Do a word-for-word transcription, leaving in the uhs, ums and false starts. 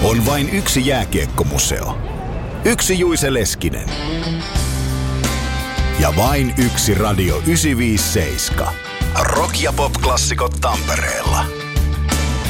On vain yksi jääkiekkomuseo. Yksi Juise Leskinen. Ja vain yksi Radio yhdeksänsataaviisikymmentäseitsemän. Rock- ja pop-klassikot Tampereella.